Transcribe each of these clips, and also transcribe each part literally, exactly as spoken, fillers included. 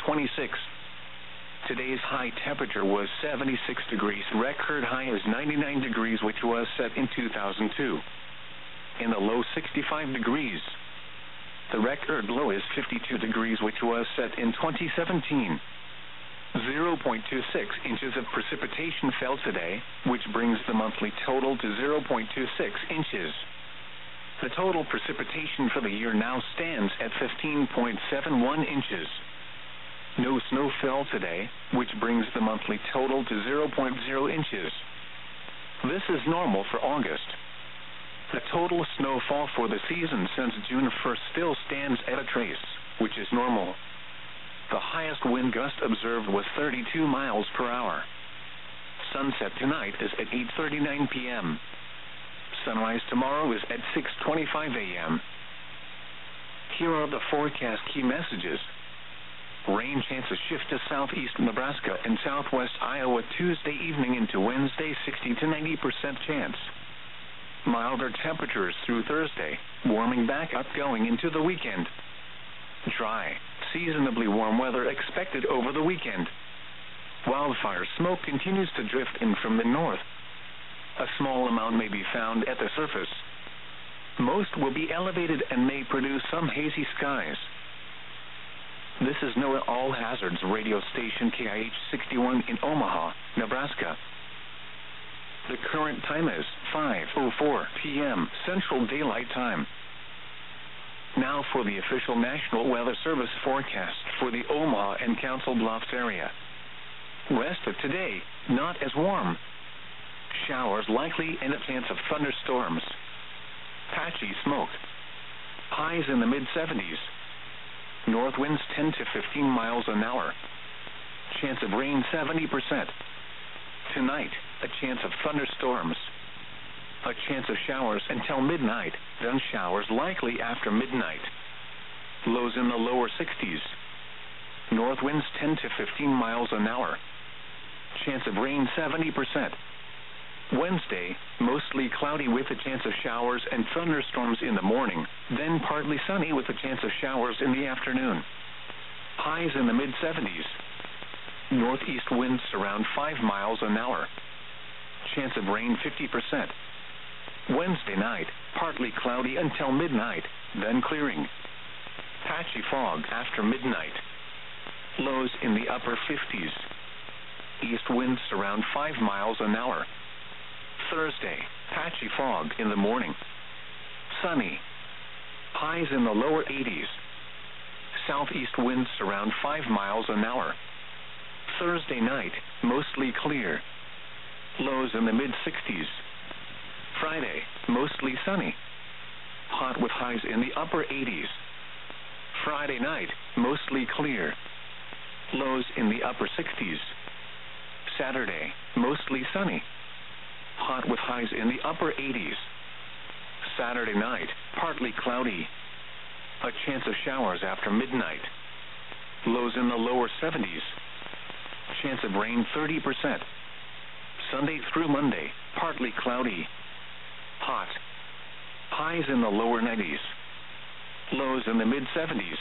twenty-six. Today's high temperature was seventy-six degrees. Record high is ninety-nine degrees, which was set in two thousand two. In the low, sixty-five degrees. The record low is fifty-two degrees, which was set in twenty seventeen. zero point two six inches of precipitation fell today, which brings the monthly total to zero point two six inches. The total precipitation for the year now stands at fifteen point seven one inches. No snow fell today, which brings the monthly total to zero point zero inches. This is normal for August. The total snowfall for the season since June first still stands at a trace, which is normal. The highest wind gust observed was thirty-two miles per hour. Sunset tonight is at eight thirty-nine p m Sunrise tomorrow is at six twenty-five a m Here are the forecast key messages. Rain chances shift to southeast Nebraska and southwest Iowa Tuesday evening into Wednesday, sixty to ninety percent chance. Milder temperatures through Thursday, warming back up going into the weekend. Dry, seasonably warm weather expected over the weekend. Wildfire smoke continues to drift in from the north. A small amount may be found at the surface. Most will be elevated and may produce some hazy skies. This is NOAA All Hazards radio station K I H sixty-one in Omaha, Nebraska. The current time is five oh four p m Central Daylight Time. Now for the official National Weather Service forecast for the Omaha and Council Bluffs area. Rest of today, not as warm. Showers likely and a chance of thunderstorms. Patchy smoke. Highs in the mid seventies. North winds ten to fifteen miles an hour. Chance of rain seventy percent. Tonight, a chance of thunderstorms. A chance of showers until midnight, then showers likely after midnight. Lows in the lower sixties. North winds ten to fifteen miles an hour. Chance of rain seventy percent. Wednesday, mostly cloudy with a chance of showers and thunderstorms in the morning, then partly sunny with a chance of showers in the afternoon. Highs in the mid seventies. Northeast winds around five miles an hour. Chance of rain fifty percent. Wednesday night, partly cloudy until midnight, then clearing. Patchy fog after midnight. Lows in the upper fifties. East winds around five miles an hour. Thursday, patchy fog in the morning. Sunny. Highs in the lower eighties. Southeast winds around five miles an hour. Thursday night, mostly clear. Lows in the mid sixties. Friday, mostly sunny. Hot with highs in the upper eighties. Friday night, mostly clear. Lows in the upper sixties. Saturday, mostly sunny. Hot with highs in the upper eighties. Saturday night, partly cloudy. A chance of showers after midnight. Lows in the lower seventies. Chance of rain thirty percent. Sunday through Monday, partly cloudy. Hot. Highs in the lower nineties. Lows in the mid seventies.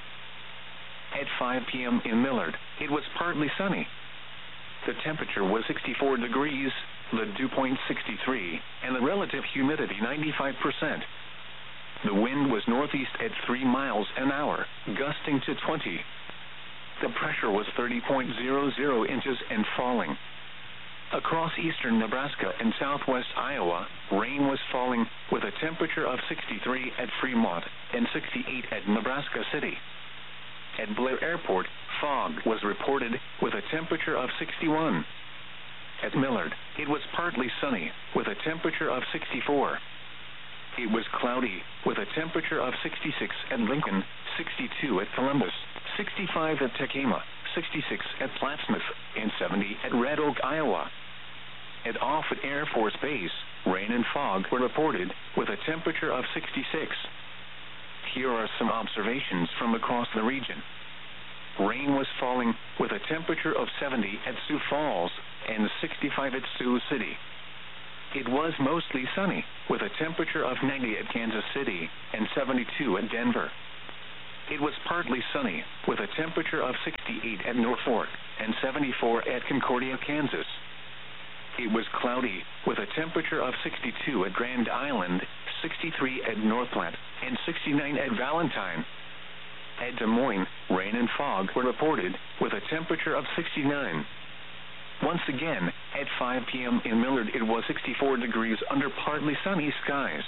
At five p m in Millard, it was partly sunny. The temperature was sixty-four degrees, the dew point sixty-three, and the relative humidity ninety-five percent. The wind was northeast at three miles an hour, gusting to twenty. The pressure was thirty point zero zero inches and falling. Across eastern Nebraska and southwest Iowa, rain was falling with a temperature of sixty-three at Fremont and sixty-eight at Nebraska City. At Blair Airport, fog was reported with a temperature of sixty-one. At Millard, it was partly sunny with a temperature of sixty-four. It was cloudy with a temperature of sixty-six at Lincoln, sixty-two at Columbus, sixty-five at Tacoma, sixty-six at Plattsmouth, and seventy at Red Oak, Iowa. At Offutt Air Force Base, rain and fog were reported with a temperature of sixty-six. Here are some observations from across the region. Rain was falling with a temperature of seventy at Sioux Falls and sixty-five at Sioux City. It was mostly sunny with a temperature of ninety at Kansas City and seventy-two at Denver. it was partly sunny, with a temperature of sixty-eight at Norfolk and seventy-four at Concordia, Kansas. It was cloudy, with a temperature of sixty-two at Grand Island, sixty-three at North Platte, and sixty-nine at Valentine. At Des Moines, rain and fog were reported, with a temperature of sixty-nine. Once again, at five p.m. in Millard, it was sixty-four degrees under partly sunny skies.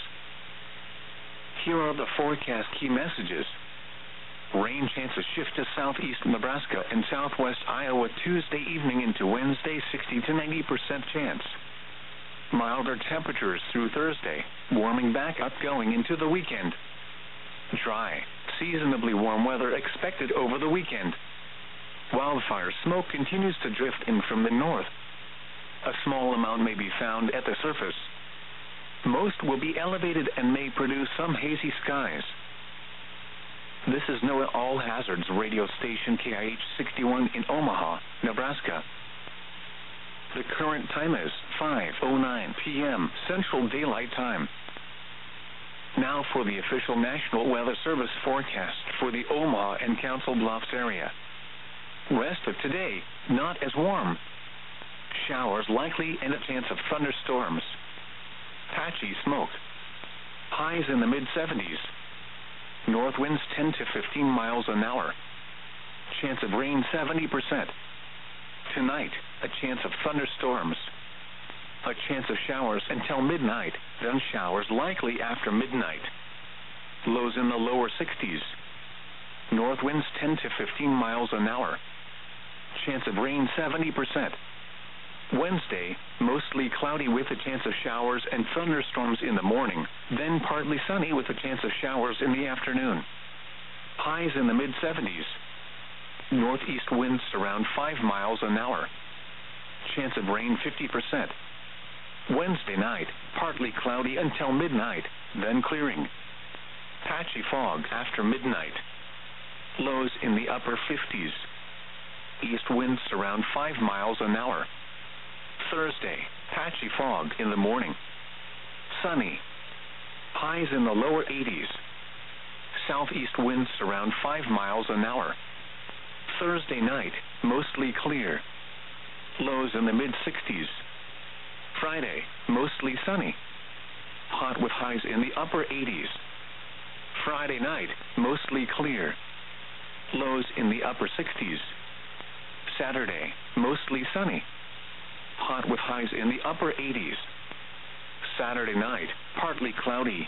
Here are the forecast key messages. Rain chances shift to southeast Nebraska and southwest Iowa Tuesday evening into Wednesday, sixty to ninety percent chance. Milder temperatures through Thursday, warming back up going into the weekend. Dry, seasonably warm weather expected over the weekend. Wildfire smoke continues to drift in from the north. A small amount may be found at the surface. Most will be elevated and may produce some hazy skies. This is NOAA All Hazards radio station K I H sixty-one in Omaha, Nebraska. The current time is five oh nine p.m. Central Daylight Time. Now for the official National Weather Service forecast for the Omaha and Council Bluffs area. Rest of today, not as warm. Showers likely and a chance of thunderstorms. Patchy smoke. Highs in the mid seventies. North winds ten to fifteen miles an hour. Chance of rain seventy percent. Tonight, a chance of thunderstorms. A chance of showers until midnight, then showers likely after midnight. Lows in the lower sixties. North winds ten to fifteen miles an hour. Chance of rain seventy percent. Wednesday, mostly cloudy with a chance of showers and thunderstorms in the morning, then partly sunny with a chance of showers in the afternoon. Highs in the mid seventies. Northeast winds around five miles an hour. Chance of rain fifty percent. Wednesday night, partly cloudy until midnight, then clearing. Patchy fog after midnight. Lows in the upper fifties. East winds around five miles an hour. Thursday, patchy fog in the morning. Sunny. Highs in the lower eighties. Southeast winds around five miles an hour. Thursday night, mostly clear. Lows in the mid sixties. Friday, mostly sunny. Hot with highs in the upper eighties. Friday night, mostly clear. Lows in the upper sixties. Saturday, mostly sunny. Hot with highs in the upper eighties. Saturday night, partly cloudy.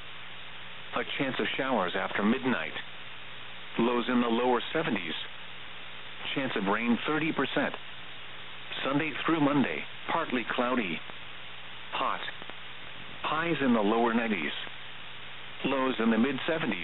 A chance of showers after midnight. Lows in the lower seventies. Chance of rain thirty percent. Sunday through Monday, partly cloudy. Hot. Highs in the lower nineties. Lows in the mid seventies.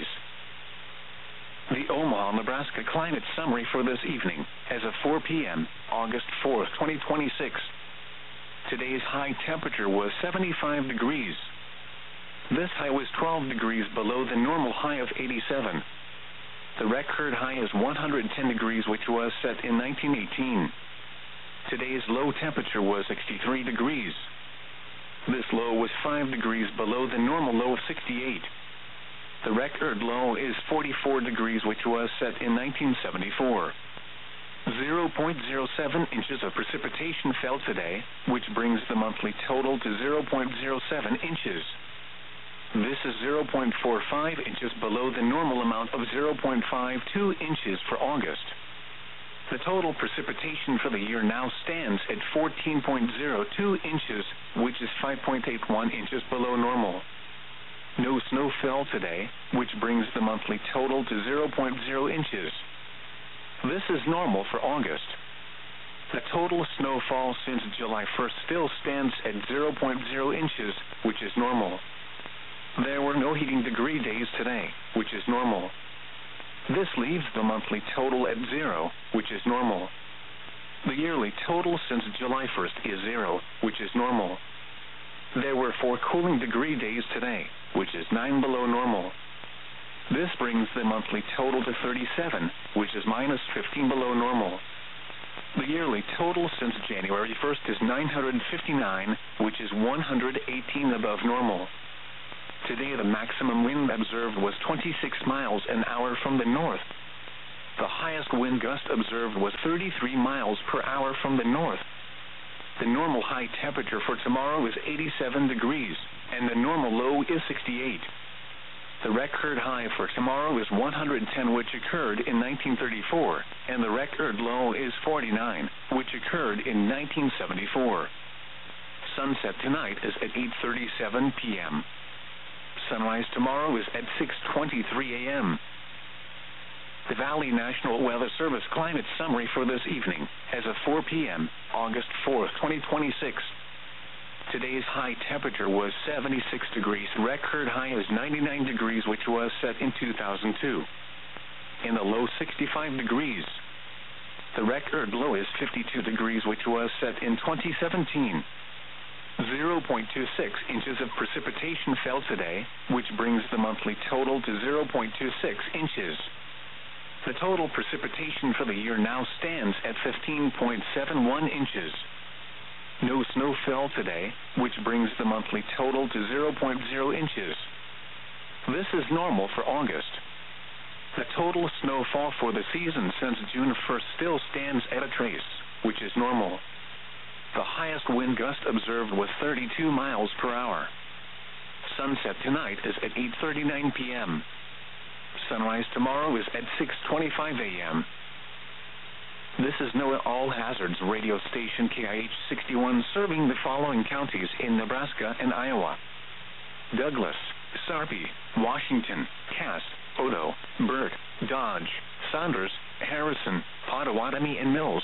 The Omaha, Nebraska climate summary for this evening, as of four p.m., August fourth, twenty twenty-six. Today's high temperature was seventy-five degrees. This high was twelve degrees below the normal high of eighty-seven. The record high is one hundred ten degrees, which was set in nineteen eighteen. Today's low temperature was sixty-three degrees. This low was five degrees below the normal low of sixty-eight. The record low is forty-four degrees, which was set in nineteen seventy-four. zero point zero seven inches of precipitation fell today, which brings the monthly total to zero point zero seven inches. This is zero point four five inches below the normal amount of zero point five two inches for August. The total precipitation for the year now stands at fourteen point zero two inches, which is five point eight one inches below normal. No snow fell today, which brings the monthly total to zero point zero inches. This is normal for August. The total snowfall since July first still stands at zero point zero inches, which is normal. There were no heating degree days today, which is normal. This leaves the monthly total at zero, which is normal. The yearly total since July first is zero, which is normal. There were four cooling degree days today, which is nine below normal. This brings the monthly total to thirty-seven, which is minus fifteen below normal. The yearly total since January first is nine hundred fifty-nine, which is one hundred eighteen above normal. Today the maximum wind observed was twenty-six miles an hour from the north, The highest wind gust observed was thirty-three miles per hour from the north. The normal high temperature for tomorrow is eighty-seven degrees, and the normal low is sixty-eight. The record high for tomorrow is one hundred ten, which occurred in nineteen thirty-four, and the record low is forty-nine, which occurred in nineteen seventy-four. Sunset tonight is at eight thirty-seven p m Sunrise tomorrow is at six twenty-three a m The Valley National Weather Service climate summary for this evening, as of four p m, August fourth, twenty twenty-six. Today's high temperature was seventy-six degrees. Record high is ninety-nine degrees, which was set in two thousand two. In the low, sixty-five degrees. The record low is fifty-two degrees, which was set in twenty seventeen. zero point two six inches of precipitation fell today, which brings the monthly total to zero point two six inches. The total precipitation for the year now stands at fifteen point seven one inches. No snow fell today, which brings the monthly total to zero point zero inches. This is normal for August. The total snowfall for the season since June first still stands at a trace, which is normal. The highest wind gust observed was thirty-two miles per hour. Sunset tonight is at eight thirty-nine p m Sunrise tomorrow is at six twenty-five a m This is NOAA All Hazards radio station K I H sixty-one, serving the following counties in Nebraska and Iowa: Douglas, Sarpy, Washington, Cass, Odo, Burt, Dodge, Saunders, Harrison, Pottawatomie, and Mills.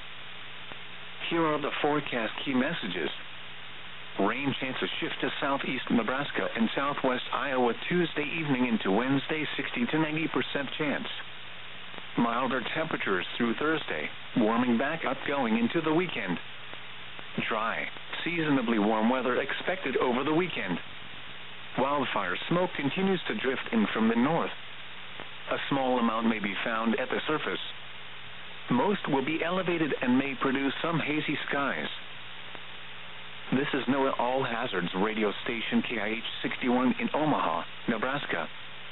Here are the forecast key messages. Rain chances shift to southeast Nebraska and southwest Iowa Tuesday evening into Wednesday, sixty to ninety percent chance. Milder temperatures through Thursday, warming back up going into the weekend. Dry, seasonably warm weather expected over the weekend. Wildfire smoke continues to drift in from the north. A small amount may be found at the surface. Most will be elevated and may produce some hazy skies. This is NOAA All Hazards radio station K I H sixty-one in Omaha, Nebraska.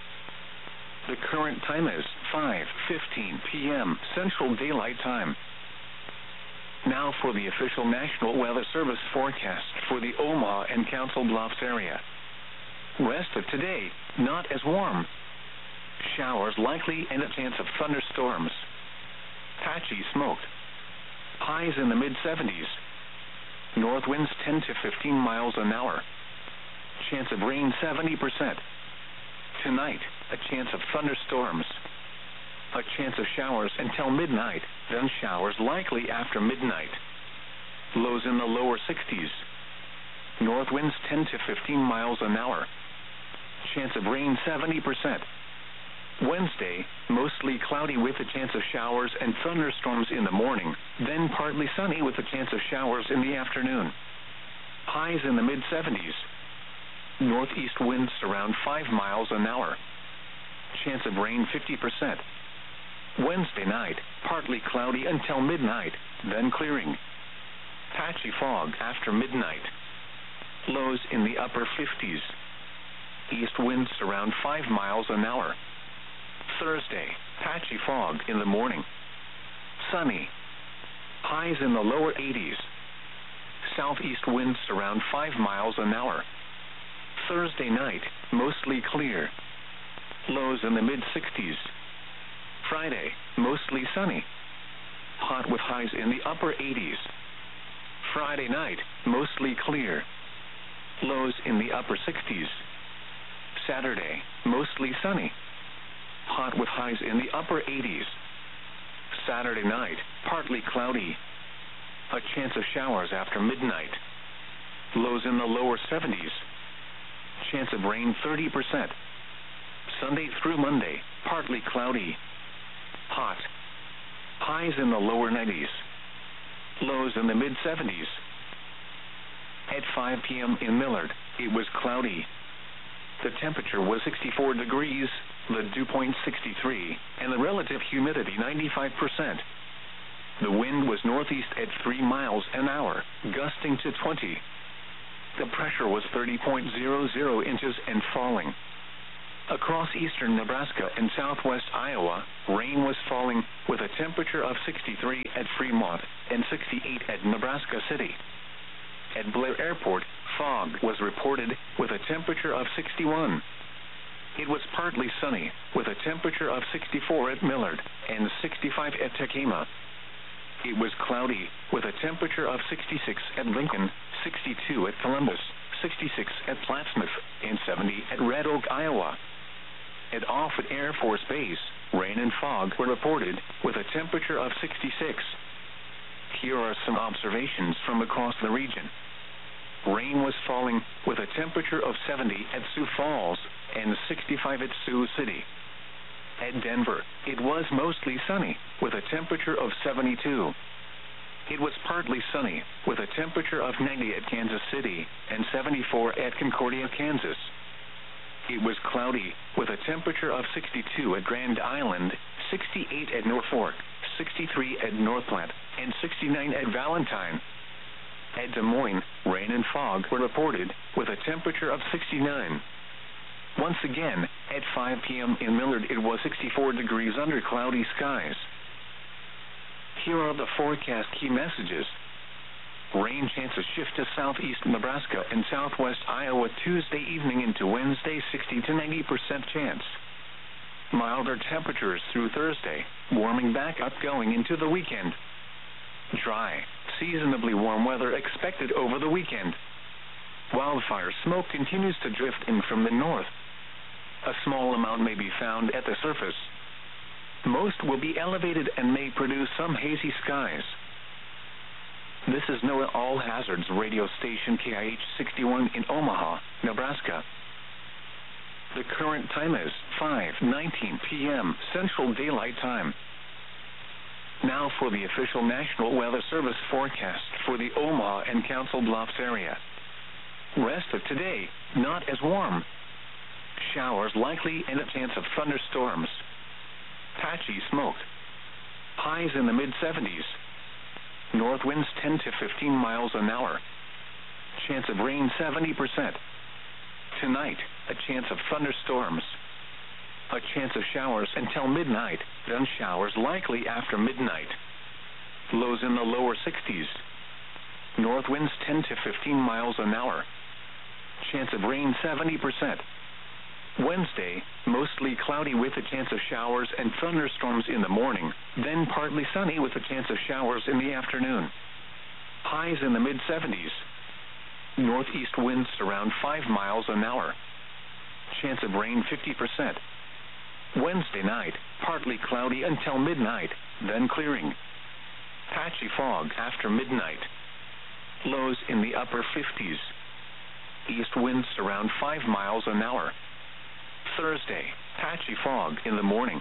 The current time is five fifteen p m Central Daylight Time. Now for the official National Weather Service forecast for the Omaha and Council Bluffs area. Rest of today, not as warm. Showers likely and a chance of thunderstorms. Patchy smoke. Highs in the mid seventies. North winds ten to fifteen miles an hour. Chance of rain seventy percent. Tonight, a chance of thunderstorms. A chance of showers until midnight, then showers likely after midnight. Lows in the lower sixties. North winds ten to fifteen miles an hour. Chance of rain seventy percent. Wednesday, mostly cloudy with a chance of showers and thunderstorms in the morning, then partly sunny with a chance of showers in the afternoon. Highs in the mid seventies. Northeast winds around five miles an hour. Chance of rain fifty percent. Wednesday night, partly cloudy until midnight, then clearing. Patchy fog after midnight. Lows in the upper fifties. East winds around five miles an hour. Thursday, patchy fog in the morning. Sunny. Highs in the lower eighties. Southeast winds around five miles an hour. Thursday night, mostly clear. Lows in the mid sixties. Friday, mostly sunny. Hot with highs in the upper eighties. Friday night, mostly clear. Lows in the upper sixties. Saturday, mostly sunny. Hot with highs in the upper eighties. Saturday night, partly cloudy. A chance of showers after midnight. Lows in the lower seventies. Chance of rain thirty percent. Sunday through Monday, partly cloudy. Hot. Highs in the lower nineties. Lows in the mid seventies. At five p m in Millard, it was cloudy. The temperature was sixty-four degrees, the dew point sixty-three, and the relative humidity ninety-five percent. The wind was northeast at three miles an hour, gusting to twenty. The pressure was thirty point zero zero inches and falling. Across eastern Nebraska and southwest Iowa, rain was falling, with a temperature of sixty-three at Fremont and sixty-eight at Nebraska City. At Blair Airport, fog was reported, with a temperature of sixty-one. It was partly sunny, with a temperature of sixty-four at Millard and sixty-five at Tekema. It was cloudy, with a temperature of sixty-six at Lincoln, sixty-two at Columbus, sixty-six at Plattsmouth, and seventy at Red Oak, Iowa. At Offutt Air Force Base, rain and fog were reported, with a temperature of sixty-six. Here are some observations from across the region. Rain was falling, with a temperature of seventy at Sioux Falls and sixty-five at Sioux City. At Denver, it was mostly sunny, with a temperature of seventy-two. It was partly sunny, with a temperature of ninety at Kansas City and seventy-four at Concordia, Kansas. It was cloudy, with a temperature of sixty-two at Grand Island, sixty-eight at Norfolk, sixty-three at Northland, and sixty-nine at Valentine. At Des Moines, rain and fog were reported, with a temperature of sixty-nine. Once again, at five p.m. in Millard, it was sixty-four degrees under cloudy skies. Here are the forecast key messages. Rain chances shift to southeast Nebraska and southwest Iowa Tuesday evening into Wednesday, sixty to ninety percent chance. Milder temperatures through Thursday, warming back up going into the weekend. Dry, seasonably warm weather expected over the weekend. Wildfire smoke continues to drift in from the north. A small amount may be found at the surface. Most will be elevated and may produce some hazy skies. This is NOAA All Hazards radio station K I H sixty-one in Omaha, Nebraska. The current time is five nineteen p.m. Central Daylight Time. Now for the official National Weather Service forecast for the Omaha and Council Bluffs area. Rest of today, not as warm. Showers likely and a chance of thunderstorms. Patchy smoke. Highs in the mid seventies. North winds ten to fifteen miles an hour. Chance of rain seventy percent. Tonight, a chance of thunderstorms. A chance of showers until midnight, then showers likely after midnight. Lows in the lower sixties. North winds ten to fifteen miles an hour. Chance of rain seventy percent. Wednesday, mostly cloudy with a chance of showers and thunderstorms in the morning, then partly sunny with a chance of showers in the afternoon. Highs in the mid seventies. Northeast winds around five miles an hour. Chance of rain fifty percent. Wednesday night, partly cloudy until midnight, then clearing. Patchy fog after midnight. Lows in the upper fifties. East winds around five miles an hour. Thursday, patchy fog in the morning.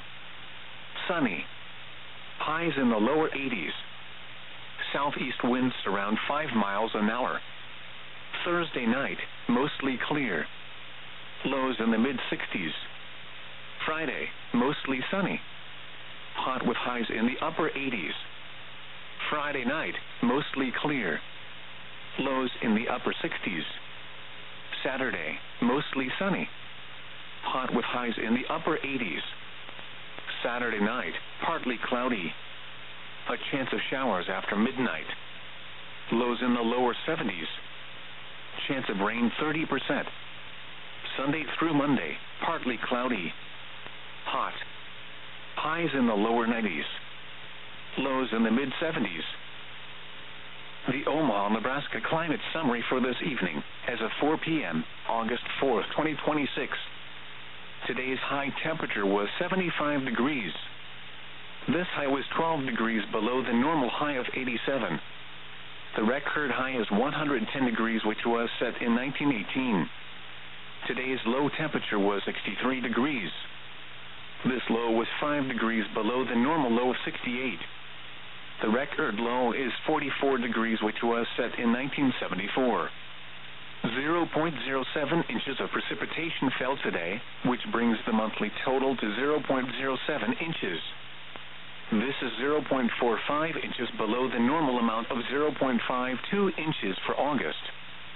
Sunny. Highs in the lower eighties. Southeast winds around five miles an hour. Thursday night, mostly clear. Lows in the mid sixties. Friday, mostly sunny. Hot with highs in the upper eighties. Friday night, mostly clear. Lows in the upper sixties. Saturday, mostly sunny. Hot with highs in the upper eighties. Saturday night, partly cloudy. A chance of showers after midnight. Lows in the lower seventies. Chance of rain thirty percent. Sunday through Monday, partly cloudy. Hot. Highs in the lower nineties. Lows in the mid seventies. The Omaha, Nebraska climate summary for this evening, as of four p.m., August fourth, twenty twenty-six. Today's high temperature was seventy-five degrees. This high was twelve degrees below the normal high of eighty-seven. The record high is one hundred ten degrees, which was set in nineteen eighteen. Today's low temperature was sixty-three degrees. This low was five degrees below the normal low of sixty-eight. The record low is forty-four degrees, which was set in nineteen seventy-four. zero point zero seven inches of precipitation fell today, which brings the monthly total to zero point zero seven inches. This is zero point four five inches below the normal amount of zero point five two inches for August.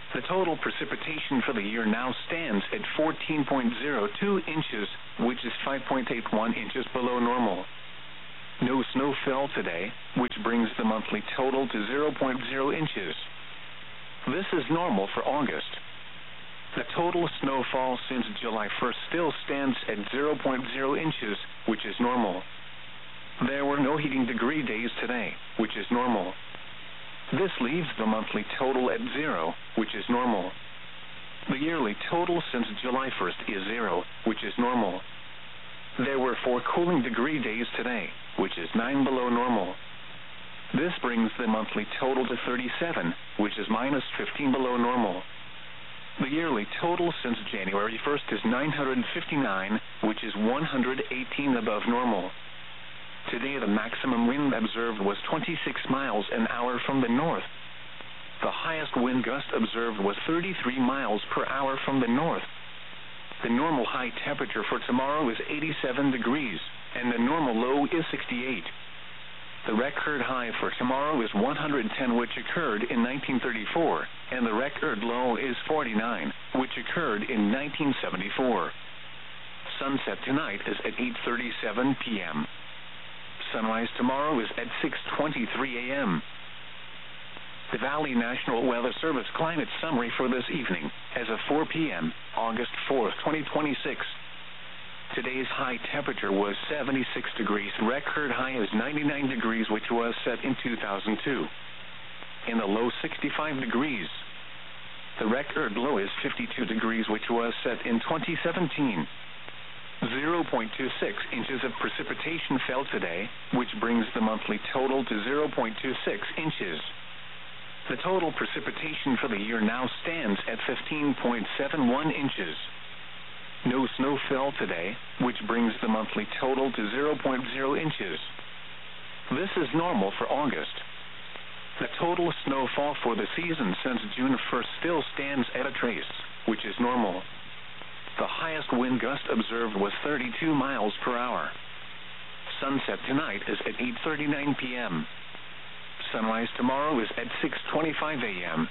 The total precipitation for the year now stands at fourteen point zero two inches, which is five point eight one inches below normal. No snow fell today, which brings the monthly total to zero point zero inches. This is normal for August. The total snowfall since July first still stands at zero point zero inches, which is normal. There were no heating degree days today, which is normal. This leaves the monthly total at zero, which is normal. The yearly total since July first is zero, which is normal. There were four cooling degree days today, which is nine below normal. This brings the monthly total to thirty-seven, which is minus fifteen below normal. The yearly total since January first is nine hundred fifty-nine, which is one hundred eighteen above normal. Today the maximum wind observed was twenty-six miles an hour from the north. The highest wind gust observed was thirty-three miles per hour from the north. The normal high temperature for tomorrow is eighty-seven degrees, and the normal low is sixty-eight. The record high for tomorrow is one hundred ten, which occurred in nineteen thirty-four, and the record low is forty-nine, which occurred in nineteen seventy-four. Sunset tonight is at eight thirty-seven p m Sunrise tomorrow is at six twenty-three a m The Valley National Weather Service climate summary for this evening, as of four p m, August fourth, twenty twenty-six. Today's high temperature was seventy-six degrees. Record high is ninety-nine degrees, which was set in two thousand two. In the low, sixty-five degrees. The record low is fifty-two degrees, which was set in twenty seventeen. zero point two six inches of precipitation fell today, which brings the monthly total to zero point two six inches. The total precipitation for the year now stands at fifteen point seven one inches. No snow fell today, which brings the monthly total to zero point zero inches. This is normal for August. The total snowfall for the season since June first still stands at a trace, which is normal. The highest wind gust observed was thirty-two miles per hour. Sunset tonight is at eight thirty-nine p m Sunrise tomorrow is at six twenty-five a m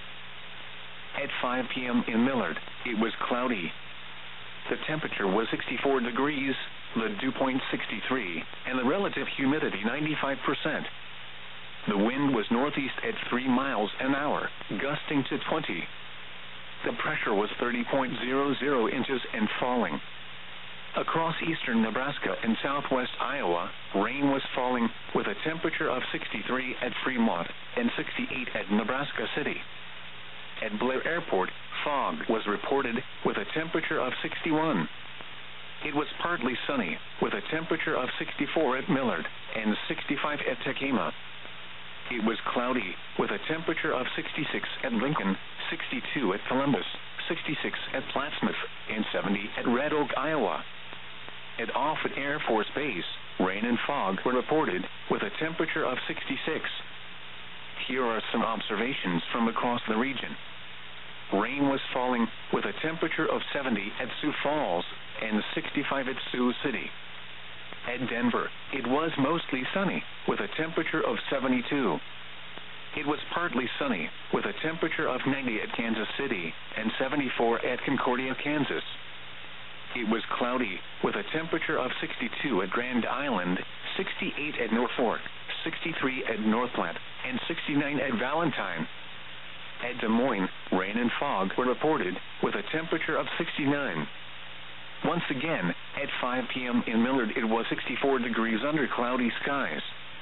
At five p m in Millard, it was cloudy. The temperature was sixty-four degrees, the dew point sixty-three, and the relative humidity ninety-five percent. The wind was northeast at three miles an hour, gusting to twenty. The pressure was thirty point zero zero inches and falling. Across eastern Nebraska and southwest Iowa, rain was falling, with a temperature of sixty-three at Fremont and sixty-eight at Nebraska City. At Blair Airport, fog was reported, with a temperature of sixty-one. It was partly sunny, with a temperature of sixty-four at Millard and sixty-five at Tekema. It was cloudy, with a temperature of sixty-six at Lincoln, sixty-two at Columbus, sixty-six at Plattsmouth, and seventy at Red Oak, Iowa. At Offutt Air Force Base, rain and fog were reported, with a temperature of sixty-six. Here are some observations from across the region. Rain was falling, with a temperature of seventy at Sioux Falls and sixty-five at Sioux City. At Denver, it was mostly sunny, with a temperature of seventy-two. It was partly sunny, with a temperature of ninety at Kansas City and seventy-four at Concordia, Kansas. It was cloudy, with a temperature of sixty-two at Grand Island, sixty-eight at Norfolk, sixty-three at North Platte, and sixty-nine at Valentine. At Des Moines, rain and fog were reported, with a temperature of sixty-nine. Once again, at five p m in Millard, it was sixty-four degrees under cloudy skies.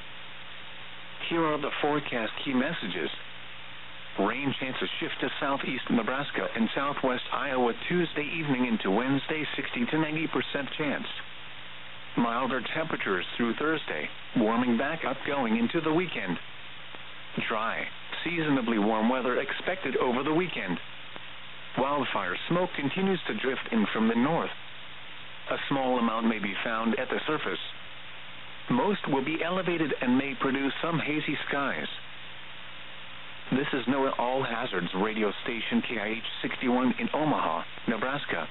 Here are the forecast key messages. Rain chances shift to southeast Nebraska and southwest Iowa Tuesday evening into Wednesday, sixty to ninety percent chance. Milder temperatures through Thursday, warming back up going into the weekend. Dry, seasonably warm weather expected over the weekend. Wildfire smoke continues to drift in from the north. A small amount may be found at the surface. Most will be elevated and may produce some hazy skies. This is NOAA All Hazards radio station K I H sixty-one in Omaha, Nebraska.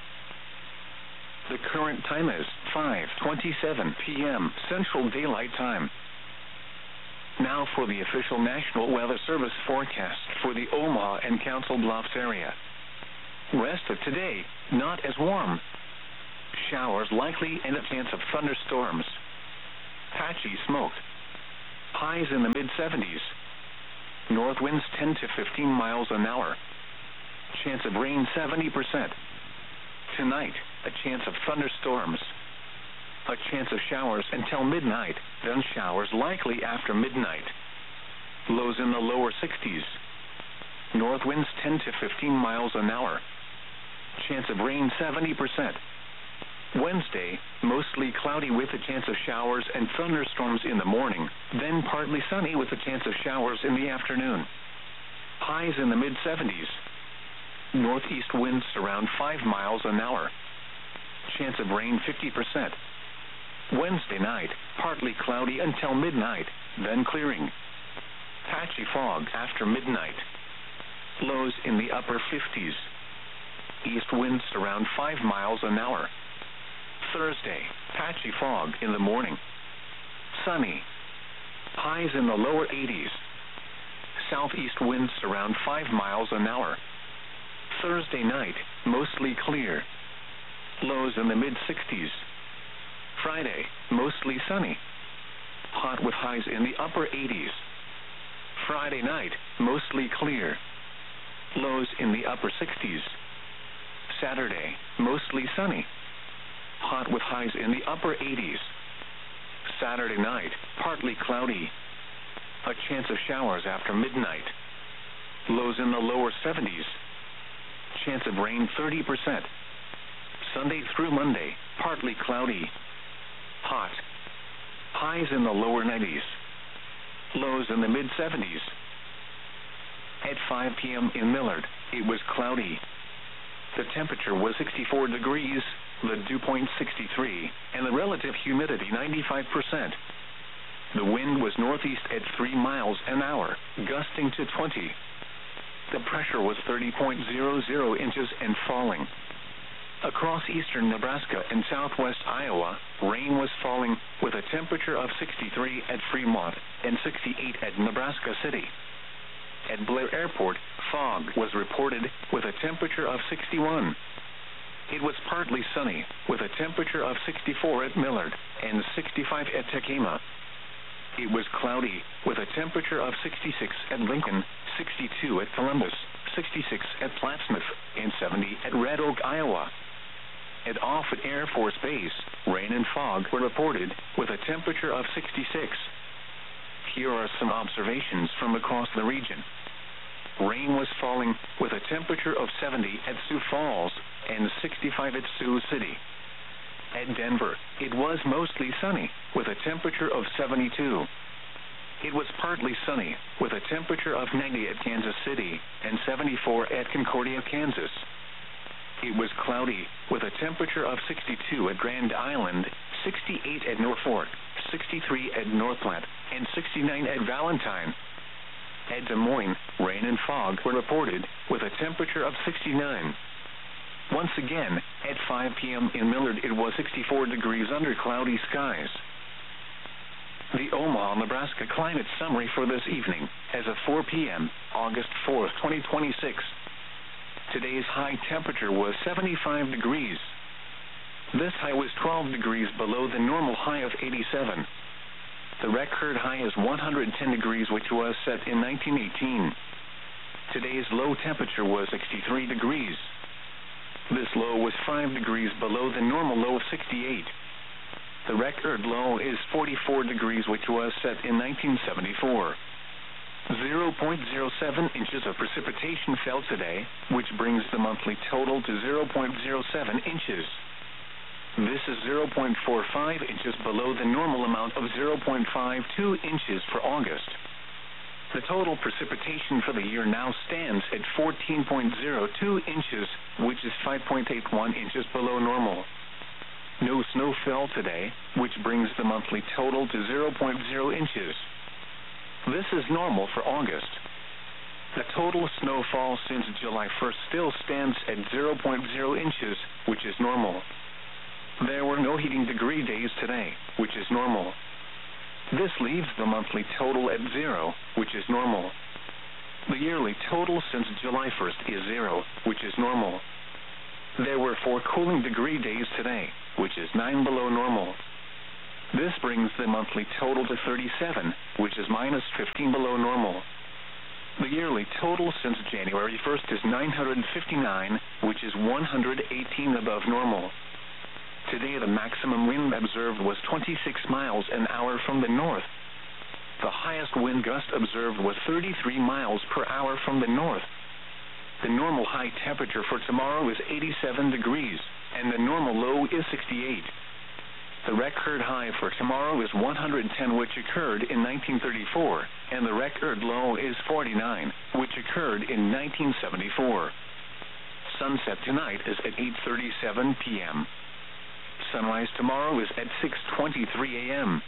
The current time is five twenty-seven p m Central Daylight Time. Now for the official National Weather Service forecast for the Omaha and Council Bluffs area. Rest of today, not as warm. Showers likely and a chance of thunderstorms. Patchy smoke. Highs in the mid seventies. North winds ten to fifteen miles an hour. Chance of rain seventy percent. Tonight, a chance of thunderstorms. A chance of showers until midnight, then showers likely after midnight. Lows in the lower sixties. North winds ten to fifteen miles an hour. Chance of rain seventy percent. Wednesday, mostly cloudy with a chance of showers and thunderstorms in the morning, then partly sunny with a chance of showers in the afternoon. Highs in the mid seventies. Northeast winds around five miles an hour. Chance of rain fifty percent. Wednesday night, partly cloudy until midnight, then clearing. Patchy fog after midnight. Lows in the upper fifties. East winds around five miles an hour. Thursday, patchy fog in the morning. Sunny. Highs in the lower eighties. Southeast winds around five miles an hour. Thursday night, mostly clear. Lows in the mid sixties. Friday, mostly sunny. Hot with highs in the upper eighties. Friday night, mostly clear. Lows in the upper sixties. Saturday, mostly sunny. Hot with highs in the upper eighties. Saturday night, partly cloudy. A chance of showers after midnight. Lows in the lower seventies. Chance of rain thirty percent. Sunday through Monday, partly cloudy. Hot. Highs in the lower nineties. Lows in the mid seventies. At five p.m. in Millard, it was cloudy. The temperature was sixty-four degrees, the dew point sixty-three, and the relative humidity ninety-five percent. The wind was northeast at three miles an hour, gusting to twenty. The pressure was thirty point zero zero inches and falling. Across eastern Nebraska and southwest Iowa, rain was falling with a temperature of sixty-three at Fremont and sixty-eight at Nebraska City. At Blair Airport, fog was reported with a temperature of sixty-one. It was partly sunny with a temperature of sixty-four at Millard and sixty-five at Tekema. It was cloudy with a temperature of sixty-six at Lincoln, sixty-two at Columbus, sixty-six at Plattsmouth, and seventy at Red Oak, Iowa. At Offutt Air Force Base, rain and fog were reported with a temperature of sixty-six. Here are some observations from across the region. Rain was falling with a temperature of seventy at Sioux Falls and sixty-five at Sioux City. At Denver, it was mostly sunny with a temperature of seventy-two. It was partly sunny with a temperature of ninety at Kansas City and seventy-four at Concordia, Kansas. It was cloudy with a temperature of sixty-two at Grand Island, sixty-eight at Norfolk, sixty-three at North Platte, and sixty-nine at Valentine. At Des Moines, rain and fog were reported with a temperature of sixty-nine. Once again, at five p.m. in Millard, it was sixty-four degrees under cloudy skies. The Omaha, Nebraska climate summary for this evening, as of four p.m., August fourth, twenty twenty-six. Today's high temperature was seventy-five degrees. This high was twelve degrees below the normal high of eighty-seven. The record high is one hundred ten degrees, which was set in nineteen eighteen. Today's low temperature was sixty-three degrees. This low was five degrees below the normal low of sixty-eight. The record low is forty-four degrees, which was set in nineteen seventy-four. zero point zero seven inches of precipitation fell today, which brings the monthly total to zero point zero seven inches. This is zero point four five inches below the normal amount of zero point five two inches for August. The total precipitation for the year now stands at fourteen point zero two inches, which is five point eight one inches below normal. No snow fell today, which brings the monthly total to zero point zero inches. This is normal for August. The total snowfall since July first still stands at zero point zero inches, which is normal. There were no heating degree days today, which is normal. This leaves the monthly total at zero, which is normal. The yearly total since July first is zero, which is normal. There were four cooling degree days today, which is nine below normal. This brings the monthly total to thirty-seven, which is minus fifteen below normal. The yearly total since January first is nine hundred fifty-nine, which is one hundred eighteen above normal. Today the maximum wind observed was twenty-six miles an hour from the north. The highest wind gust observed was thirty-three miles per hour from the north. The normal high temperature for tomorrow is eighty-seven degrees, and the normal low is sixty-eight. The record high for tomorrow is one hundred ten, which occurred in nineteen thirty-four, and the record low is forty-nine, which occurred in nineteen seventy-four. Sunset tonight is at eight thirty-seven p m Sunrise tomorrow is at six twenty-three a m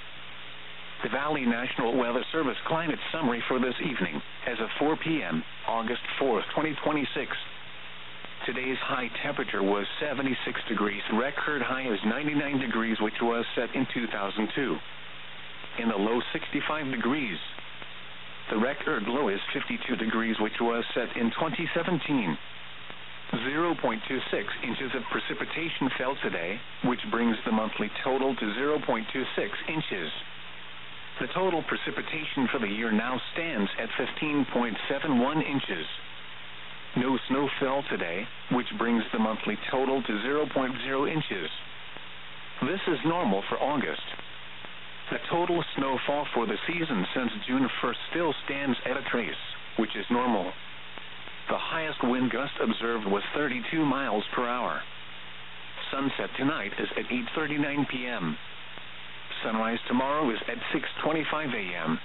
The Valley National Weather Service climate summary for this evening, as of four p m, August fourth, twenty twenty-six. Today's high temperature was seventy-six degrees. Record high is ninety-nine degrees, which was set in two thousand two. In the low, sixty-five degrees. The record low is fifty-two degrees, which was set in twenty seventeen. zero point two six inches of precipitation fell today, which brings the monthly total to zero point two six inches. The total precipitation for the year now stands at fifteen point seven one inches. No snow fell today, which brings the monthly total to zero point zero inches. This is normal for August. The total snowfall for the season since June first still stands at a trace, which is normal. The highest wind gust observed was thirty-two miles per hour. Sunset tonight is at eight thirty-nine p m Sunrise tomorrow is at six twenty-five a m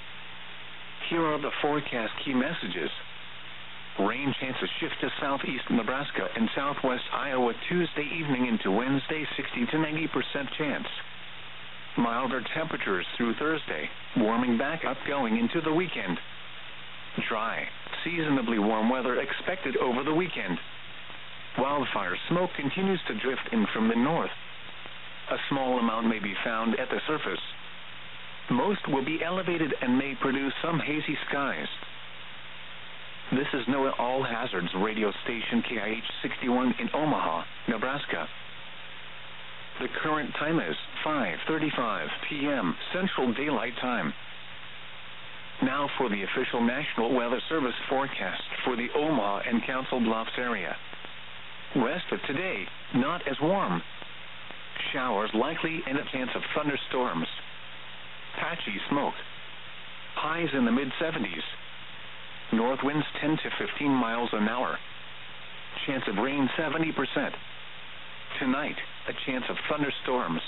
Here are the forecast key messages. Rain chances shift to southeast Nebraska and southwest Iowa Tuesday evening into Wednesday, sixty to ninety percent chance. Milder temperatures through Thursday, warming back up going into the weekend. Dry, seasonably warm weather expected over the weekend. Wildfire smoke continues to drift in from the north. A small amount may be found at the surface. Most will be elevated and may produce some hazy skies. This is NOAA All Hazards radio station K I H sixty-one in Omaha, Nebraska. The current time is five thirty-five p m Central Daylight Time. Now for the official National Weather Service forecast for the Omaha and Council Bluffs area. Rest of today, not as warm. Showers likely and a chance of thunderstorms. Patchy smoke. Highs in the mid seventies. North winds ten to fifteen miles an hour. Chance of rain seventy percent. Tonight, a chance of thunderstorms.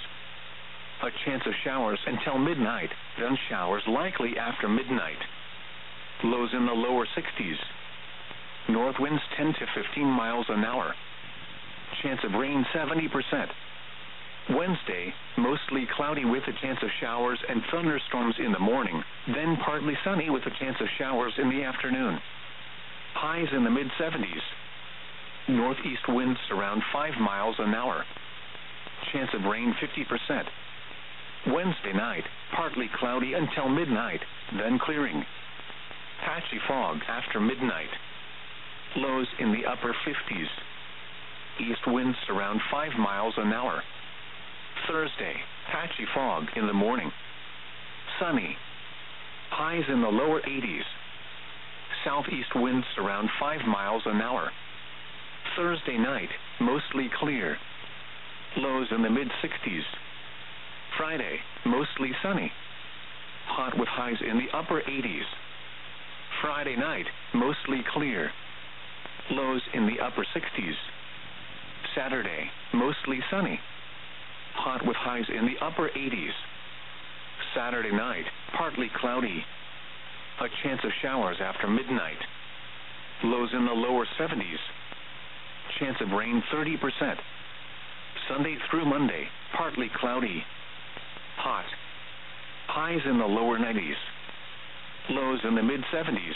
A chance of showers until midnight, then showers likely after midnight. Lows in the lower sixties. North winds ten to fifteen miles an hour. Chance of rain seventy percent. Wednesday, mostly cloudy with a chance of showers and thunderstorms in the morning, then partly sunny with a chance of showers in the afternoon. Highs in the mid seventies. Northeast winds around five miles an hour. Chance of rain fifty percent. Wednesday night, partly cloudy until midnight, then clearing. Patchy fog after midnight. Lows in the upper fifties. East winds around five miles an hour. Thursday, patchy fog in the morning. Sunny. Highs in the lower eighties. Southeast winds around five miles an hour. Thursday night, mostly clear. Lows in the mid sixties. Friday, mostly sunny. Hot with highs in the upper eighties. Friday night, mostly clear. Lows in the upper sixties. Saturday, mostly sunny. Hot with highs in the upper eighties. Saturday night, partly cloudy. A chance of showers after midnight. Lows in the lower seventies. Chance of rain thirty percent. Sunday through Monday, partly cloudy. Hot. Highs in the lower nineties. Lows in the mid seventies.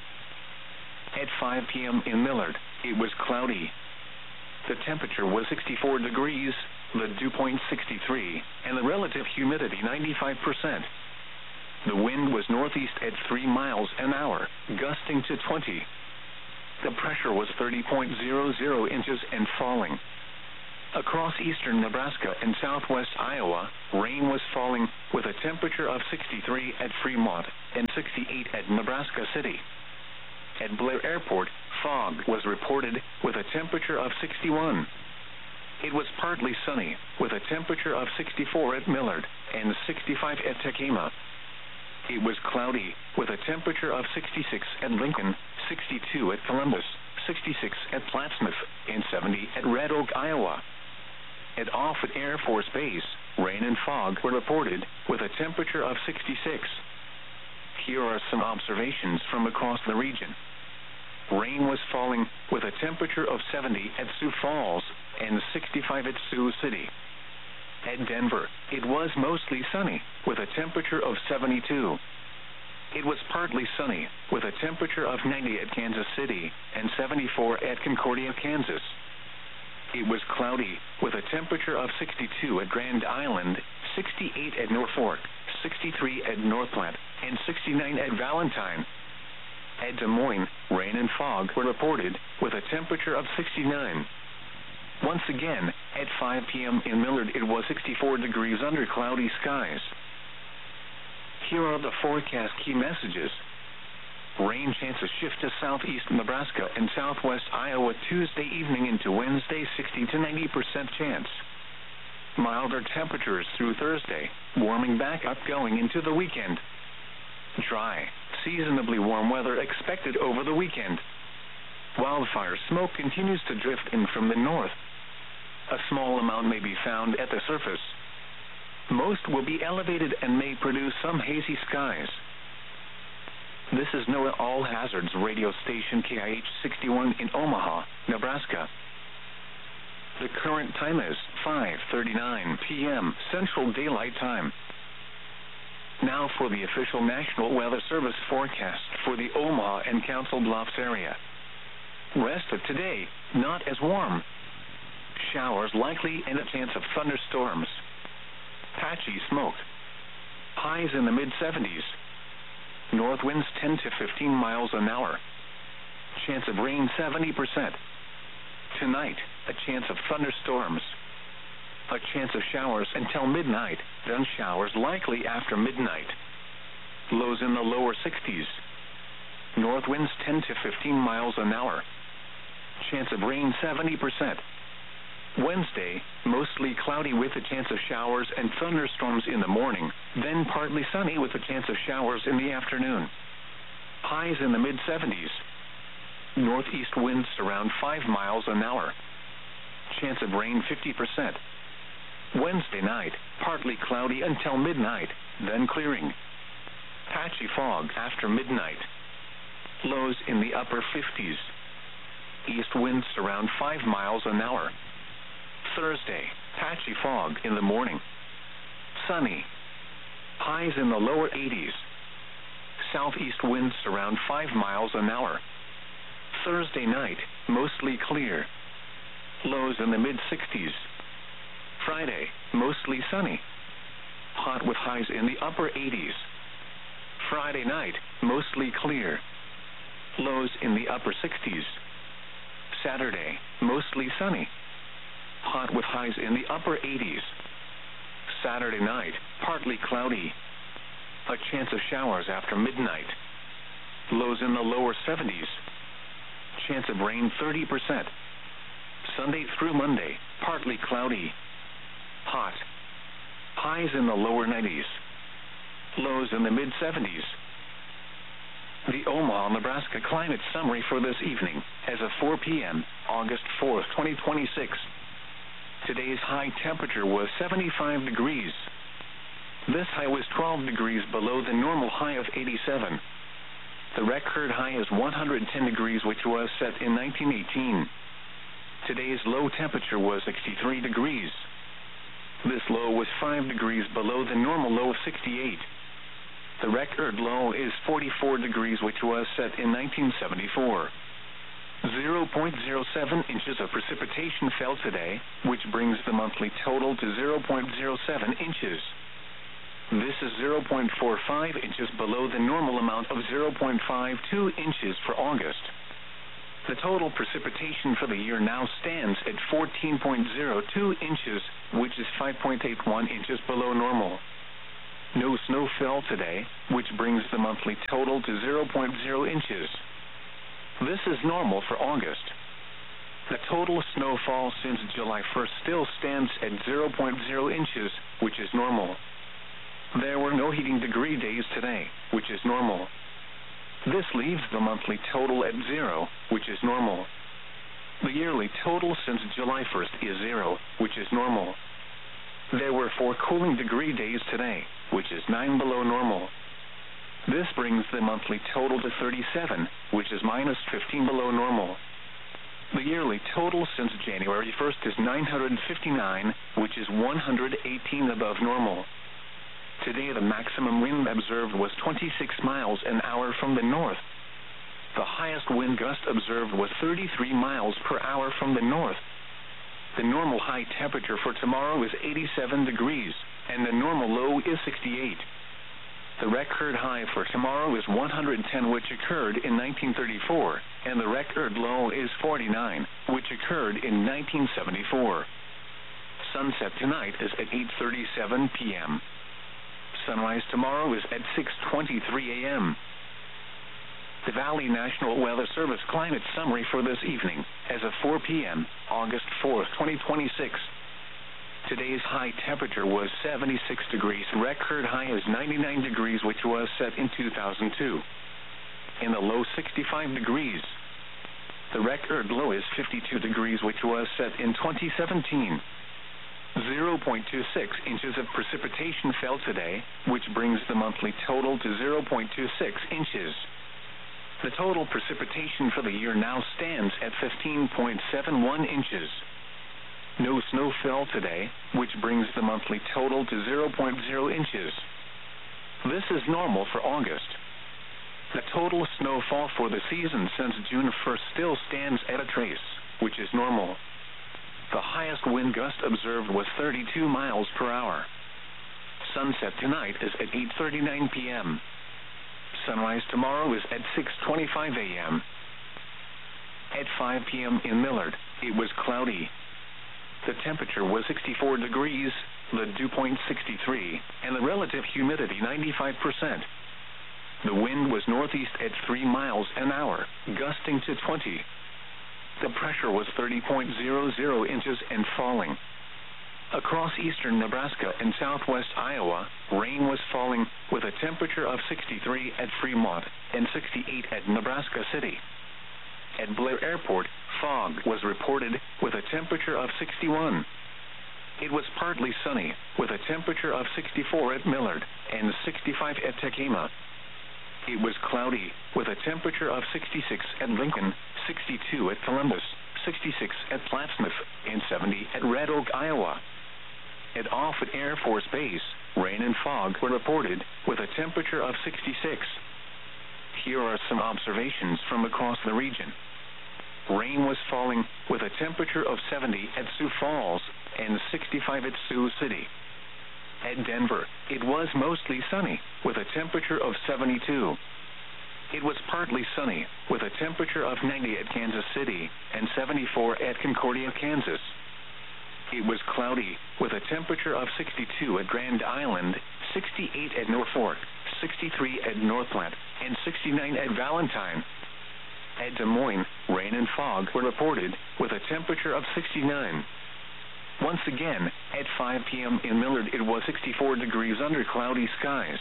At five p m in Millard, it was cloudy. The temperature was sixty-four degrees. the dew point sixty-three, and the relative humidity ninety-five percent. The wind was northeast at three miles an hour, gusting to twenty. The pressure was thirty point zero zero inches and falling. Across eastern Nebraska and southwest Iowa, rain was falling, with a temperature of sixty-three at Fremont and sixty-eight at Nebraska City. At Blair Airport, fog was reported, with a temperature of sixty-one. It was partly sunny, with a temperature of sixty-four at Millard and sixty-five at Tekema. It was cloudy, with a temperature of sixty-six at Lincoln, sixty-two at Columbus, sixty-six at Plattsmouth, and seventy at Red Oak, Iowa. At Offutt Air Force Base, rain and fog were reported, with a temperature of sixty-six. Here are some observations from across the region. Rain was falling, with a temperature of seventy at Sioux Falls and sixty-five at Sioux City. At Denver, it was mostly sunny, with a temperature of seventy-two. It was partly sunny, with a temperature of ninety at Kansas City and seventy-four at Concordia, Kansas. It was cloudy, with a temperature of sixty-two at Grand Island, sixty-eight at Norfolk, sixty-three at North Platte, and sixty-nine at Valentine. At Des Moines, rain and fog were reported, with a temperature of sixty-nine. Once again, at five p.m. in Millard, it was sixty-four degrees under cloudy skies. Here are the forecast key messages. Rain chances shift to southeast Nebraska and southwest Iowa Tuesday evening into Wednesday, sixty to ninety percent chance. Milder temperatures through Thursday, warming back up going into the weekend. Dry, seasonably warm weather expected over the weekend. Wildfire smoke continues to drift in from the north. A small amount may be found at the surface. Most will be elevated and may produce some hazy skies. This is NOAA All Hazards radio station K I H sixty-one in Omaha, Nebraska. The current time is five thirty-nine p.m. Central Daylight Time. Now for the official National Weather Service forecast for the Omaha and Council Bluffs area. Rest of today, not as warm. Showers likely and a chance of thunderstorms. Patchy smoke. Highs in the mid seventies. North winds ten to fifteen miles an hour. Chance of rain seventy percent. Tonight, a chance of thunderstorms. A chance of showers until midnight, then showers likely after midnight. Lows in the lower sixties. North winds ten to fifteen miles an hour. Chance of rain seventy percent. Wednesday, mostly cloudy with a chance of showers and thunderstorms in the morning, then partly sunny with a chance of showers in the afternoon. Highs in the mid seventies. Northeast winds around five miles an hour. Chance of rain fifty percent. Wednesday night, partly cloudy until midnight, then clearing. Patchy fog after midnight. Lows in the upper fifties. East winds around five miles an hour. Thursday, patchy fog in the morning. Sunny. Highs in the lower eighties. Southeast winds around five miles an hour. Thursday night, mostly clear. Lows in the mid sixties. Friday, mostly sunny. Hot with highs in the upper eighties. Friday night, mostly clear. Lows in the upper sixties. Saturday, mostly sunny. Hot with highs in the upper eighties. Saturday night, partly cloudy. A chance of showers after midnight. Lows in the lower seventies. Chance of rain thirty percent. Sunday through Monday, partly cloudy. Hot. Highs in the lower nineties. Lows in the mid seventies. The Omaha, Nebraska climate summary for this evening, as of four p.m., August fourth, twenty twenty-six. Today's high temperature was seventy-five degrees. This high was twelve degrees below the normal high of eighty-seven. The record high is one hundred ten degrees, which was set in nineteen eighteen. Today's low temperature was sixty-three degrees. This low was five degrees below the normal low of sixty-eight. The record low is forty-four degrees, which was set in nineteen seventy-four. zero point zero seven inches of precipitation fell today, which brings the monthly total to zero point zero seven inches. This is zero point four five inches below the normal amount of zero point five two inches for August. The total precipitation for the year now stands at fourteen point zero two inches, which is five point eight one inches below normal. No snow fell today, which brings the monthly total to zero point zero inches. This is normal for August. The total snowfall since July first still stands at zero point zero inches, which is normal. There were no heating degree days today, which is normal. This leaves the monthly total at zero, which is normal. The yearly total since July first is zero, which is normal. There were four cooling degree days today, which is nine below normal. This brings the monthly total to thirty-seven, which is minus fifteen below normal. The yearly total since January first is nine hundred fifty-nine, which is one hundred eighteen above normal. Today the maximum wind observed was twenty-six miles an hour from the north. The highest wind gust observed was thirty-three miles per hour from the north. The normal high temperature for tomorrow is eighty-seven degrees, and the normal low is sixty-eight. The record high for tomorrow is one hundred ten, which occurred in nineteen thirty-four, and the record low is forty-nine, which occurred in nineteen seventy-four. Sunset tonight is at eight thirty-seven p m Sunrise tomorrow is at six twenty-three a m The Valley National Weather Service climate summary for this evening, as of four p m, August fourth, twenty twenty-six. Today's high temperature was seventy-six degrees. Record high is ninety-nine degrees, which was set in two thousand two. In the low, sixty-five degrees. The record low is fifty-two degrees, which was set in twenty seventeen. zero point two six inches of precipitation fell today, which brings the monthly total to zero point two six inches. The total precipitation for the year now stands at fifteen point seven one inches. No snow fell today, which brings the monthly total to zero point zero inches. This is normal for August. The total snowfall for the season since June first still stands at a trace, which is normal. The highest wind gust observed was thirty-two miles per hour. Sunset tonight is at eight thirty-nine p m Sunrise tomorrow is at six twenty-five a m At five p m in Millard, it was cloudy. The temperature was sixty-four degrees, the dew point sixty-three, and the relative humidity ninety-five percent. The wind was northeast at three miles an hour, gusting to twenty. The pressure was thirty point zero zero inches and falling. Across eastern Nebraska and southwest Iowa, rain was falling, with a temperature of sixty-three at Fremont and sixty-eight at Nebraska City. At Blair Airport, fog was reported, with a temperature of sixty-one. It was partly sunny, with a temperature of sixty-four at Millard and sixty-five at Tekema. It was cloudy, with a temperature of sixty-six at Lincoln, sixty-two at Columbus, sixty-six at Plattsmouth, and seventy at Red Oak, Iowa. At Offutt Air Force Base, rain and fog were reported, with a temperature of sixty-six. Here are some observations from across the region. Rain was falling, with a temperature of seventy at Sioux Falls and sixty-five at Sioux City. At Denver, it was mostly sunny, with a temperature of seventy-two. It was partly sunny, with a temperature of ninety at Kansas City and seventy-four at Concordia, Kansas. It was cloudy, with a temperature of sixty-two at Grand Island, sixty-eight at Norfolk, sixty-three at Northland, and sixty-nine at Valentine. At Des Moines, rain and fog were reported, with a temperature of sixty-nine. Once again, at five p m in Millard, it was sixty-four degrees under cloudy skies.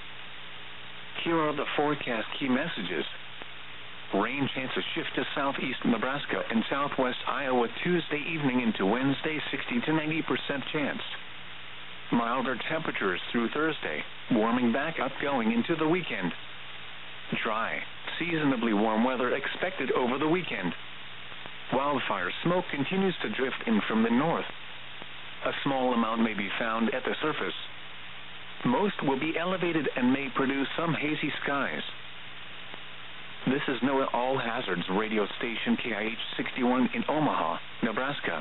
Here are the forecast key messages. Rain chances shift to southeast Nebraska and southwest Iowa Tuesday evening into Wednesday, sixty to ninety percent chance. Milder temperatures through Thursday, warming back up going into the weekend. Dry, seasonably warm weather expected over the weekend. Wildfire smoke continues to drift in from the north. A small amount may be found at the surface. Most will be elevated and may produce some hazy skies. This is NOAA All Hazards radio station K I H sixty-one in Omaha, Nebraska.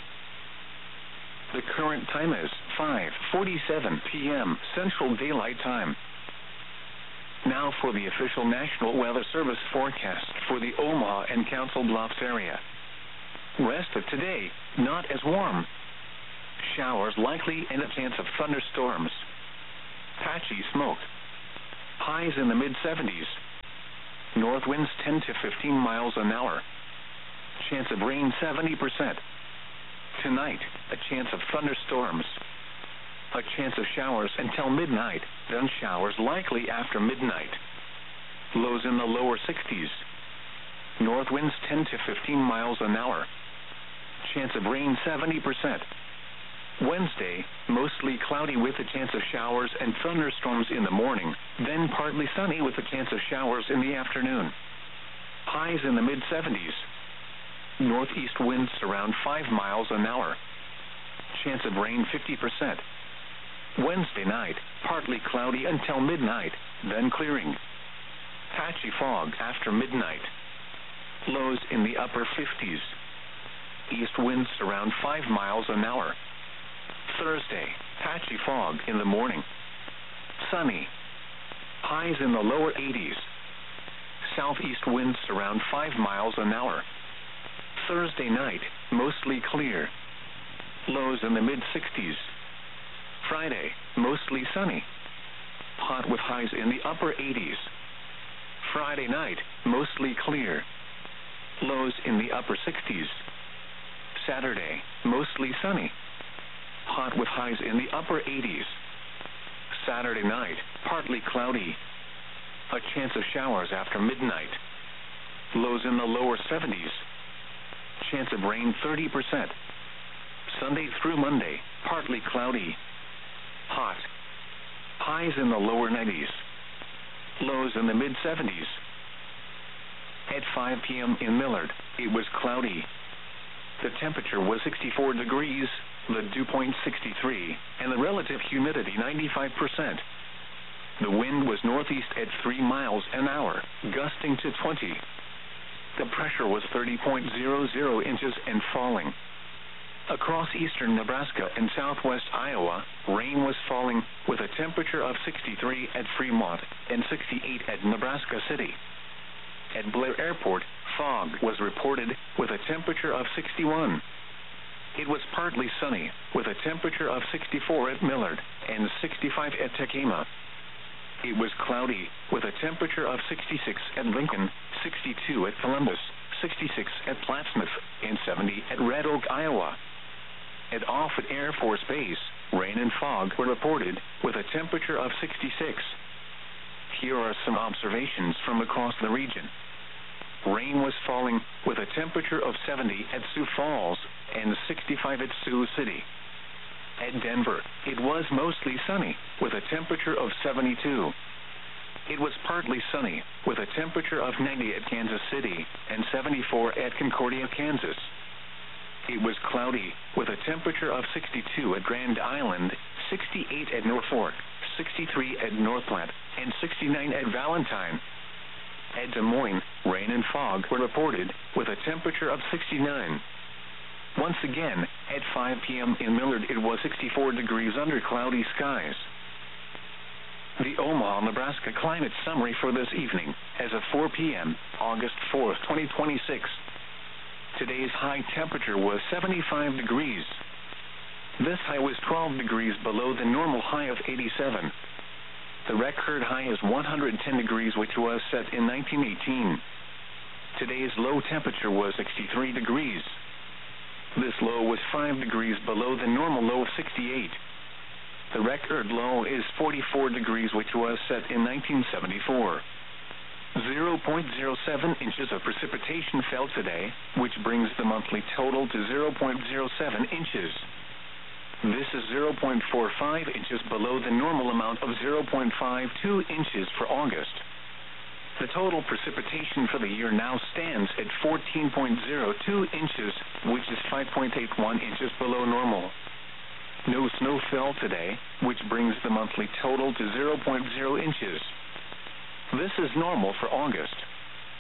The current time is five forty-seven p m Central Daylight Time. Now for the official National Weather Service forecast for the Omaha and Council Bluffs area. Rest of today, not as warm. Showers likely and a chance of thunderstorms. Patchy smoke. Highs in the mid seventies. North winds ten to fifteen miles an hour. Chance of rain seventy percent. Tonight, a chance of thunderstorms. A chance of showers until midnight, then showers likely after midnight. Lows in the lower sixties. North winds ten to fifteen miles an hour. Chance of rain seventy percent. Wednesday, mostly cloudy with a chance of showers and thunderstorms in the morning, then partly sunny with a chance of showers in the afternoon. Highs in the mid seventies. Northeast winds around five miles an hour. Chance of rain fifty percent. Wednesday night, partly cloudy until midnight, then clearing. Patchy fog after midnight. Lows in the upper fifties. East winds around five miles an hour. Thursday, patchy fog in the morning. Sunny. Highs in the lower eighties. Southeast winds around five miles an hour. Thursday night, mostly clear. Lows in the mid sixties. Friday, mostly sunny. Hot with highs in the upper eighties. Friday night, mostly clear. Lows in the upper sixties. Saturday, mostly sunny. Hot with highs in the upper eighties. Saturday night, partly cloudy. A chance of showers after midnight. Lows in the lower seventies. Chance of rain thirty percent. Sunday through Monday, partly cloudy. Hot. Highs in the lower nineties. Lows in the mid seventies. At five p m in Millard, it was cloudy. The temperature was sixty-four degrees, the dew point sixty-three, and the relative humidity ninety-five percent. The wind was northeast at three miles an hour, gusting to twenty. The pressure was thirty point zero zero inches and falling. Across eastern Nebraska and southwest Iowa, rain was falling with a temperature of sixty-three at Fremont and sixty-eight at Nebraska City. At Blair Airport, fog was reported with a temperature of sixty-one. It was partly sunny with a temperature of sixty-four at Millard and sixty-five at Tekema. It was cloudy with a temperature of sixty-six at Lincoln, sixty-two at Columbus, sixty-six at Plattsmouth, and seventy at Red Oak, Iowa. At Offutt Air Force Base, rain and fog were reported with a temperature of sixty-six. Here are some observations from across the region. Rain was falling with a temperature of seventy at Sioux Falls and sixty-five at Sioux City. At Denver, it was mostly sunny with a temperature of seventy-two. It was partly sunny with a temperature of ninety at Kansas City and seventy-four at Concordia, Kansas. It was cloudy with a temperature of sixty-two at Grand Island, sixty-eight at Norfolk, sixty-three at North Platte, and sixty-nine at Valentine. At Des Moines, rain and fog were reported with a temperature of sixty-nine. Once again, at five p m in Millard, it was sixty-four degrees under cloudy skies. The Omaha, Nebraska climate summary for this evening, as of four p m, August fourth, twenty twenty-six. Today's high temperature was seventy-five degrees. This high was twelve degrees below the normal high of eighty-seven. The record high is one hundred ten degrees, which was set in nineteen eighteen. Today's low temperature was sixty-three degrees. This low was five degrees below the normal low of sixty-eight. The record low is forty-four degrees, which was set in nineteen seventy-four. zero point zero seven inches of precipitation fell today, which brings the monthly total to zero point zero seven inches. This is zero point four five inches below the normal amount of zero point five two inches for August. The total precipitation for the year now stands at fourteen point zero two inches, which is five point eight one inches below normal. No snow fell today, which brings the monthly total to zero point zero inches. This is normal for August.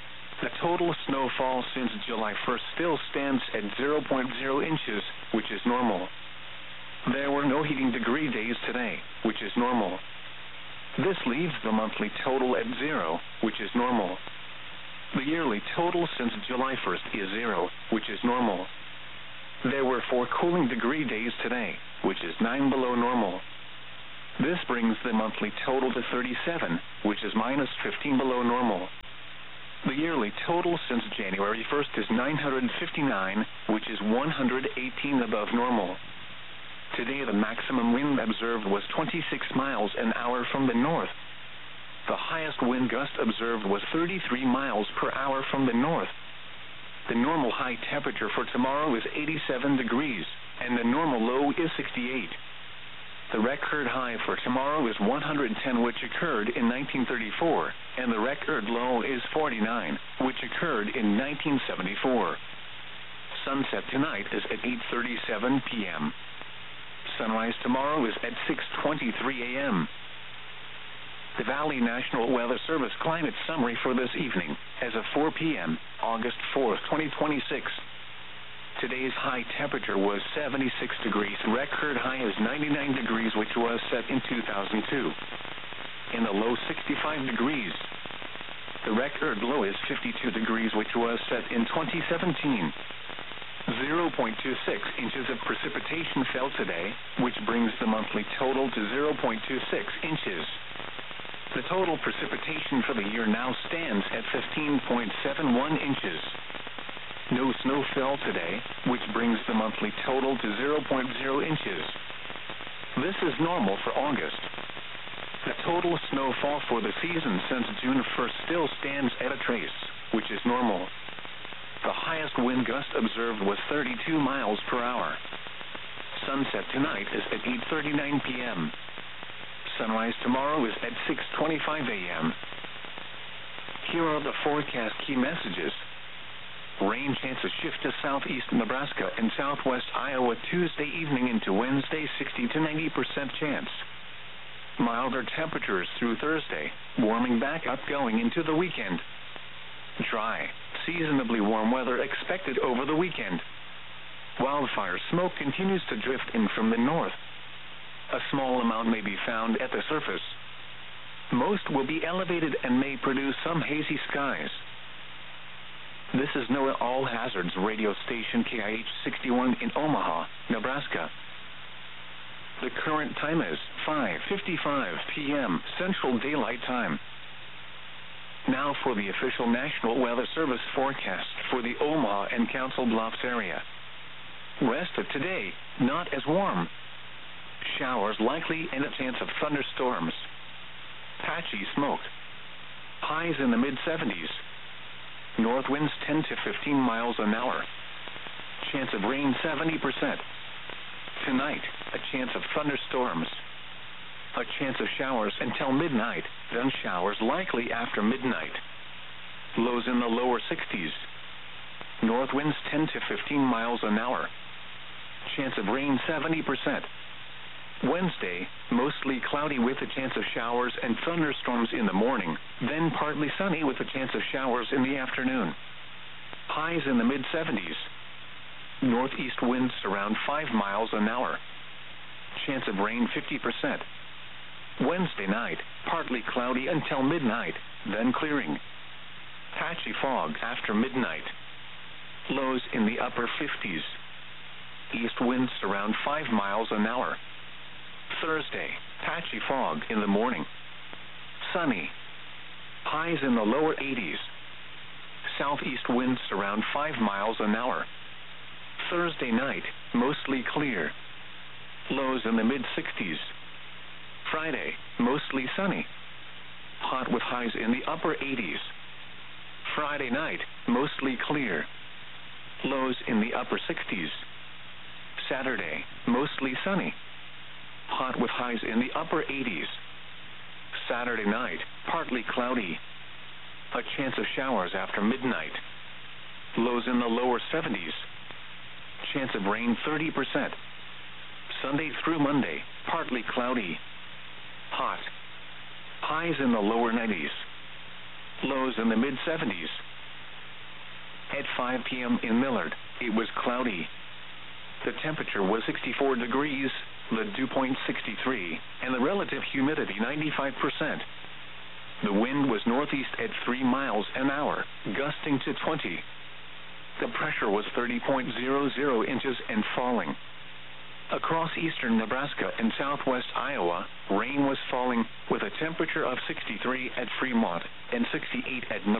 The total snowfall since July first still stands at zero point zero inches, which is normal. There were no heating degree days today, which is normal. This leaves the monthly total at zero, which is normal. The yearly total since July first is zero, which is normal. There were four cooling degree days today, which is nine below normal. This brings the monthly total to thirty-seven, which is minus fifteen below normal. The yearly total since January first is nine hundred fifty-nine, which is one hundred eighteen above normal. Today the maximum wind observed was twenty-six miles an hour from the north. The highest wind gust observed was thirty-three miles per hour from the north. The normal high temperature for tomorrow is eighty-seven degrees, and the normal low is sixty-eight. The record high for tomorrow is one hundred ten, which occurred in nineteen thirty-four, and the record low is forty-nine, which occurred in nineteen seventy-four. Sunset tonight is at eight thirty-seven p m Sunrise tomorrow is at six twenty-three a m The Valley National Weather Service climate summary for this evening, as of four p m, August fourth, twenty twenty-six. Today's high temperature was seventy-six degrees. Record high is ninety-nine degrees, which was set in two thousand two. In the low, sixty-five degrees. The record low is fifty-two degrees, which was set in twenty seventeen. zero point two six inches of precipitation fell today, which brings the monthly total to zero point two six inches. The total precipitation for the year now stands at fifteen point seven one inches. No snow fell today, which brings the monthly total to zero point zero inches. This is normal for August. The total snowfall for the season since June first still stands at a trace, which is normal. The highest wind gust observed was thirty-two miles per hour. Sunset tonight is at eight thirty-nine p m Sunrise tomorrow is at six twenty-five a m Here are the forecast key messages. Rain chances shift to southeast Nebraska and southwest Iowa Tuesday evening into Wednesday, sixty to ninety percent chance. Milder temperatures through Thursday, warming back up going into the weekend. Dry, seasonably warm weather expected over the weekend. Wildfire smoke continues to drift in from the north. A small amount may be found at the surface. Most will be elevated and may produce some hazy skies. This is NOAA All Hazards radio station K I H sixty-one in Omaha, Nebraska. The current time is five fifty-five p m Central Daylight Time. Now for the official National Weather Service forecast for the Omaha and Council Bluffs area. Rest of today, not as warm. Showers likely and a chance of thunderstorms. Patchy smoke. Highs in the mid seventies. North winds ten to fifteen miles an hour. Chance of rain seventy percent. Tonight, a chance of thunderstorms. A chance of showers until midnight, then showers likely after midnight. Lows in the lower sixties. North winds ten to fifteen miles an hour. Chance of rain seventy percent. Wednesday, mostly cloudy with a chance of showers and thunderstorms in the morning, then partly sunny with a chance of showers in the afternoon. Highs in the mid seventies. Northeast winds around five miles an hour. Chance of rain fifty percent. Wednesday night, partly cloudy until midnight, then clearing. Patchy fog after midnight. Lows in the upper fifties. East winds around five miles an hour. Thursday, patchy fog in the morning. Sunny. Highs in the lower eighties. Southeast winds around five miles an hour. Thursday night, mostly clear. Lows in the mid sixties. Friday, mostly sunny. Hot with highs in the upper eighties. Friday night, mostly clear. Lows in the upper sixties. Saturday, mostly sunny. Hot with highs in the upper eighties. Saturday night, partly cloudy. A chance of showers after midnight. Lows in the lower seventies. Chance of rain thirty percent. Sunday through Monday, partly cloudy. Hot. Highs in the lower nineties. Lows in the mid seventies. At five p.m. in Millard, it was cloudy. The temperature was sixty-four degrees, the dew point sixty-three, and the relative humidity ninety-five percent. The wind was northeast at three miles an hour, gusting to twenty. The pressure was thirty point zero zero inches and falling. Across eastern Nebraska and southwest Iowa, rain was falling with a temperature of sixty-three at Fremont and sixty-eight at Nebraska.